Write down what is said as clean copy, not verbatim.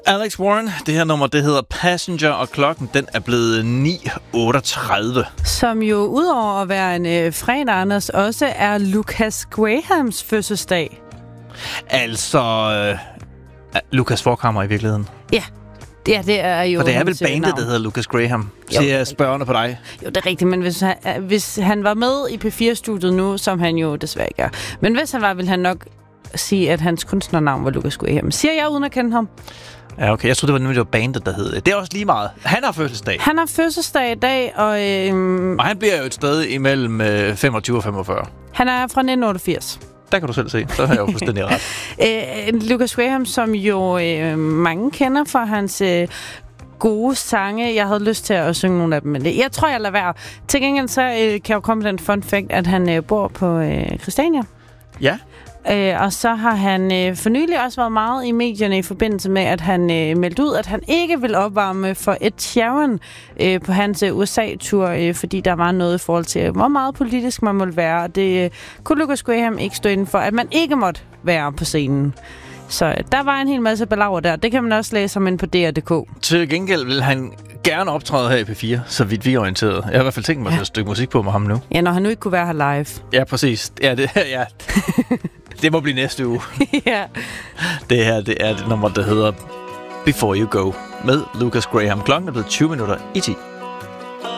Alex Warren, det her nummer, det hedder Passenger, og klokken, den er blevet 9:38. Som jo udover at være en fredag, Anders, også er Lucas Grahams fødselsdag. Altså, Lucas Forkammer i virkeligheden. Ja. Ja, det er jo... For det er vel bandet, der hedder Lucas Graham. Ser jeg spørgende på dig? Jo, det er rigtigt, men hvis han var med i P4-studiet nu, som han jo desværre ikke er. Men hvis han var, ville han nok sige, at hans kunstnernavn var Lucas Graham. Siger jeg uden at kende ham? Ja, okay. Jeg troede, det var bandet, der hed det. Det er også lige meget. Han har fødselsdag. Han har fødselsdag i dag, og... Og han bliver jo et sted imellem 25 og 45. Han er fra 1988. Der kan du selv se. Så har jeg jo fuldstændig ret. Lucas Graham, som jo mange kender for hans gode sange. Jeg havde lyst til at synge nogle af dem, men jeg tror, jeg lader være. Til gengæld så kan jeg jo komme den fun fact, at han bor på Christiania. Ja. Og så har han for nylig også været meget i medierne i forbindelse med, at han meldte ud, at han ikke vil opvarme for Ed Sheeran på hans USA-tur, fordi der var noget i forhold til, hvor meget politisk man måtte være. Og det kunne Lucas Graham ikke stå inden for, at man ikke måtte være på scenen. Så der var en hel masse balaver der. Det kan man også læse om inde på DR.dk. Til gengæld vil han gerne optræde her i P4, så vidt vi er orienteret. Jeg har i hvert fald tænkt mig et stykke musik på med ham nu. Ja, når han nu ikke kunne være her live. Ja, præcis. Ja, det må blive næste uge. Ja. Det her, det er det nummer, der hedder Before You Go med Lucas Graham. Klokken er blevet 20 minutter i 10.